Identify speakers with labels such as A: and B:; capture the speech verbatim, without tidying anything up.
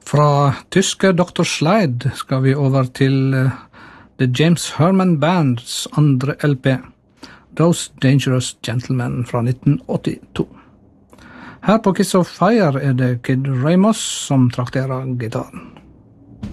A: Fra tyske doktor Slide skal vi over til uh, The James Herman Band's andre L P, Those Dangerous Gentlemen fra nitten åttito. Her på Kiss of Fire er det Kid Ramos som trakterer gitaren.